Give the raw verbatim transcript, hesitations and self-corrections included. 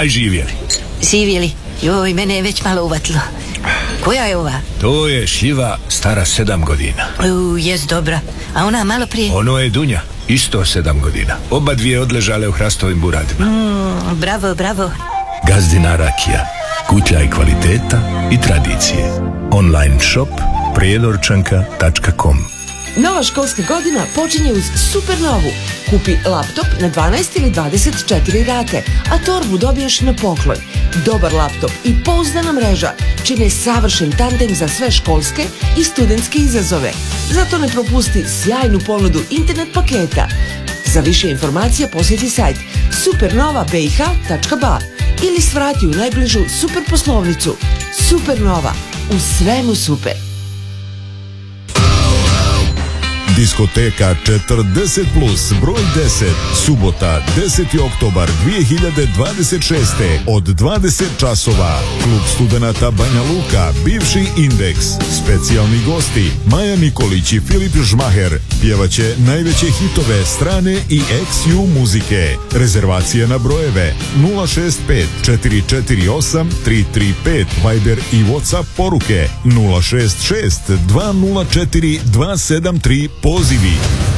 aj živjeli. Živjeli? Joj, mene je već malo uvatilo. Koja je ova? To je šljiva stara sedam godina. U, jest dobra. A ona malo prije? Ono je Dunja, isto sedam godina. Oba dvije odležale u hrastovim buradima. Mm, bravo, bravo. Gazdina rakija. Kutija i kvaliteta i tradicije. Online shop prijedorčanka tačka com. Nova školska godina počinje uz Supernovu. Kupi laptop na dvanaest ili dvadeset četiri rate, a torbu dobiješ na poklon. Dobar laptop i pouzdana mreža čine savršen tandem za sve školske i studentske izazove. Zato ne propusti sjajnu ponudu internet paketa. Za više informacija posjeti sajt supernova b i h tačka b a ili svrati u najbližu super poslovnicu. Supernova. U svemu super. Diskoteka četrdeset plus, broj deset, subota, deseti oktobar dvije hiljade dvadeset šeste od dvadeset časova. Klub studenata Banja Luka, bivši Indeks. Specijalni gosti Maja Nikolić i Filip Žmaher pjevaće najveće hitove strane i ex ju muzike. Rezervacije na brojeve nula šest pet četiri četiri osam tri tri pet, Viber i WhatsApp poruke nula šest šest dva nula četiri dva sedam tri. Pozivi